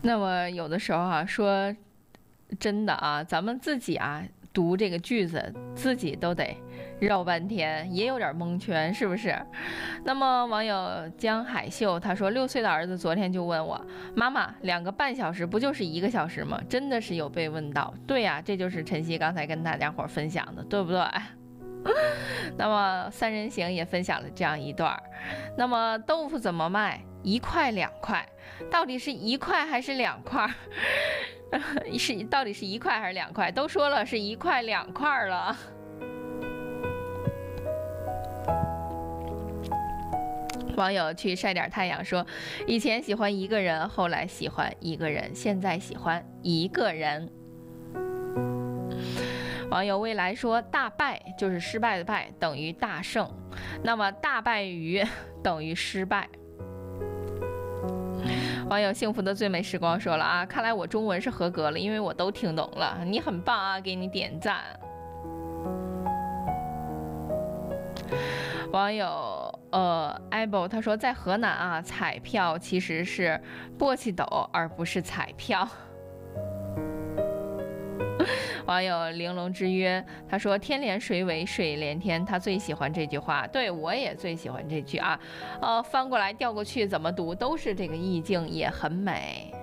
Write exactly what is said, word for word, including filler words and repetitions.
那么有的时候啊，说真的啊，咱们自己啊读这个句子，自己都得绕半天，也有点蒙圈，是不是？那么网友江海秀他说，六岁的儿子昨天就问我，妈妈，两个半小时不就是一个小时吗？真的是有被问到。对呀、啊，这就是晨曦刚才跟大家伙分享的，对不对？那么三人行也分享了这样一段。那么豆腐怎么卖？一块两块，到底是一块还是两块？是到底是一块还是两块？都说了是一块两块了。网友去晒点太阳说，以前喜欢一个人，后来喜欢一个人，现在喜欢一个人。网友未来说，大败就是失败的败，等于大胜，那么大败于等于失败。网友幸福的最美时光说了啊，看来我中文是合格了，因为我都听懂了，你很棒啊，给你点赞。网友呃 Apple 他说，在河南啊，彩票其实是簸箕斗，而不是彩票。网友玲珑之约他说，天连水尾水连天，他最喜欢这句话。对，我也最喜欢这句啊，呃，翻过来调过去怎么读都是这个意境，也很美。